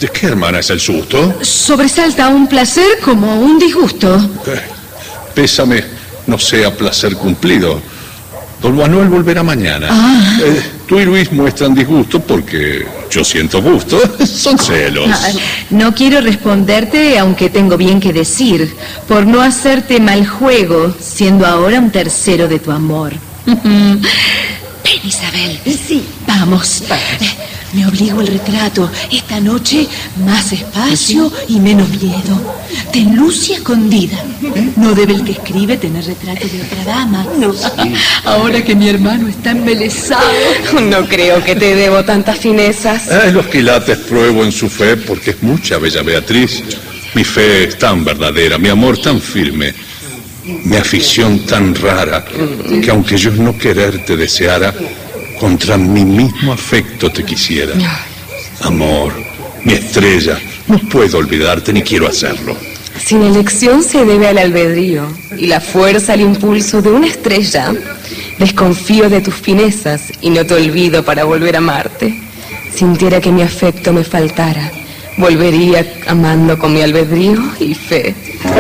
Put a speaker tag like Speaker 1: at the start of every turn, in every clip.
Speaker 1: ¿De qué, hermana, es el susto?
Speaker 2: Sobresalta un placer como un disgusto.
Speaker 1: Pésame, no sea placer cumplido. Don Manuel volverá mañana. Tú y Luis muestran disgusto porque yo siento gusto. Son celos.
Speaker 2: No quiero responderte, aunque tengo bien que decir, por no hacerte mal juego, siendo ahora un tercero de tu amor. Ven, Isabel.
Speaker 3: Sí.
Speaker 2: Vamos. Me obligo el retrato. Esta noche, más espacio y menos miedo. Ten luz y escondida. No debe el que escribe tener retrato de otra dama.
Speaker 3: No.
Speaker 2: Ahora que mi hermano está embelesado.
Speaker 3: No creo que te debo tantas finezas.
Speaker 1: Los quilates pruebo en su fe porque es mucha, bella Beatriz. Mi fe es tan verdadera, mi amor tan firme, mi afición tan rara, que aunque yo no quererte deseara, contra mi mismo afecto te quisiera. Amor, mi estrella, no puedo olvidarte ni quiero hacerlo.
Speaker 3: Sin elección se debe al albedrío y la fuerza al impulso de una estrella. Desconfío de tus finezas y no te olvido para volver a amarte. Sintiera que mi afecto me faltara, volvería amando con mi albedrío y fe.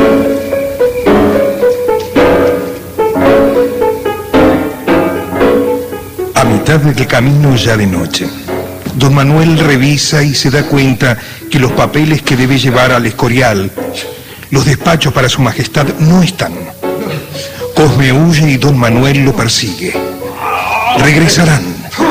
Speaker 4: A mitad del camino, ya de noche, don Manuel revisa y se da cuenta que los papeles que debe llevar al Escorial, los despachos para su majestad, no están. Cosme huye y don Manuel lo persigue. Regresarán.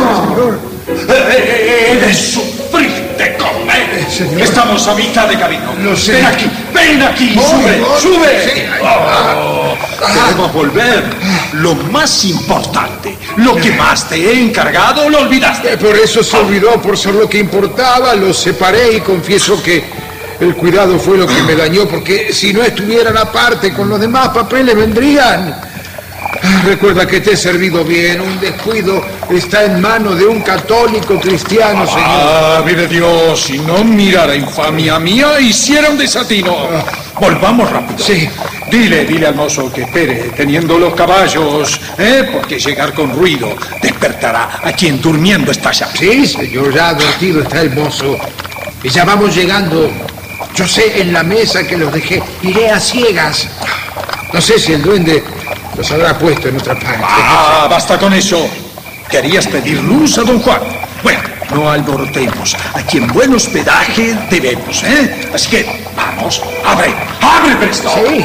Speaker 5: ¡Eres sufriste, Cosme! Estamos a mitad de camino.
Speaker 4: Lo sé.
Speaker 5: Ven aquí, sube. Debemos volver. Lo más importante, lo que más te he encargado, lo olvidaste.
Speaker 6: Por eso se olvidó, por ser lo que importaba. Los separé y confieso que el cuidado fue lo que me dañó, porque si no estuvieran aparte con los demás papeles vendrían. Recuerda que te he servido bien. Un descuido está en manos de un católico cristiano, señor.
Speaker 5: Vive Dios, si no mirara infamia mía, hiciera un desatino. Volvamos rápido.
Speaker 6: Sí.
Speaker 5: Dile al mozo que espere, teniendo los caballos, porque llegar con ruido despertará a quien durmiendo está ya.
Speaker 6: Sí, señor, ya advertido está el mozo. Y ya vamos llegando. Yo sé en la mesa que los dejé. Iré a ciegas. No sé si el duende los habrá puesto en otra parte.
Speaker 5: Basta con eso. Querías pedir luz a don Juan. Bueno, no alborotemos. Aquí en buen hospedaje debemos, Así que, vamos, abre presto.
Speaker 6: Sí.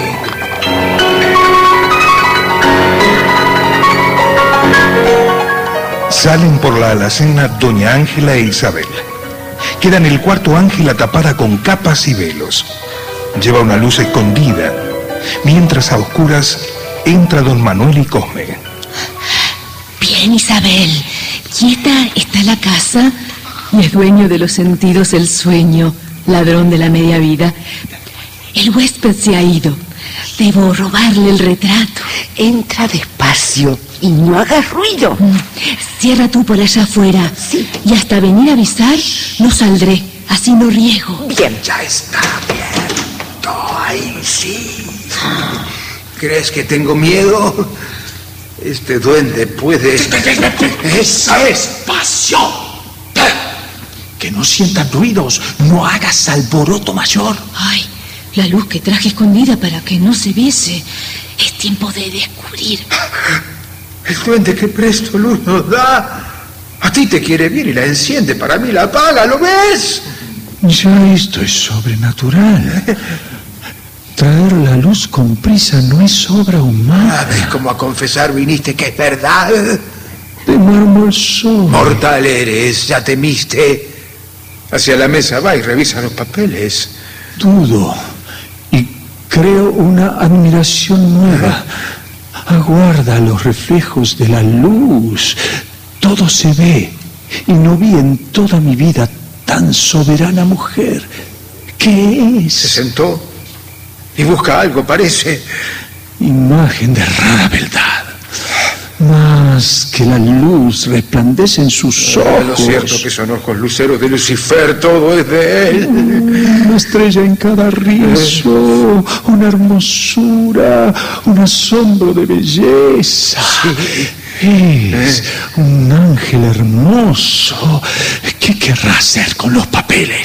Speaker 4: Salen por la alacena doña Ángela e Isabel. Queda en el cuarto Ángela tapada con capas y velos. Lleva una luz escondida, mientras a oscuras entra don Manuel y Cosme.
Speaker 2: Bien, Isabel. Quieta está la casa y es dueño de los sentidos el sueño, ladrón de la media vida. El huésped se ha ido. Debo robarle el retrato.
Speaker 3: Entra despacio y no hagas ruido.
Speaker 2: Cierra tú por allá afuera.
Speaker 3: Sí.
Speaker 2: Y hasta venir a avisar, no saldré. Así no riego.
Speaker 3: Bien.
Speaker 6: Ya está abierto. Ahí sí. ¿Crees que tengo miedo? Este duende puede...
Speaker 5: ¡Despacio! Que no sientan ruidos, no hagas alboroto mayor.
Speaker 2: Ay, la luz que traje escondida para que no se viese. Es tiempo de descubrir.
Speaker 6: El duende que presto luz nos da. A ti te quiere bien y la enciende, para mí la apaga, ¿lo ves?
Speaker 7: Ya esto es sobrenatural. Traer la luz con prisa no es obra humana.
Speaker 6: ¿Ves cómo a confesar viniste que es verdad?
Speaker 7: De mármol soy.
Speaker 6: Mortal eres, ya temiste. Hacia la mesa va y revisa los papeles.
Speaker 7: Dudo y creo una admiración nueva. Aguarda los reflejos de la luz. Todo se ve y no vi en toda mi vida tan soberana mujer. ¿Qué es?
Speaker 6: Se sentó y busca algo, parece.
Speaker 7: Imagen de rara beldad. Más que la luz resplandece en sus ojos.
Speaker 6: Lo cierto que son ojos luceros de Lucifer, todo es de él.
Speaker 7: Una estrella en cada rizo, una hermosura, un asombro de belleza. Es un ángel hermoso. ¿Qué querrá hacer con los papeles?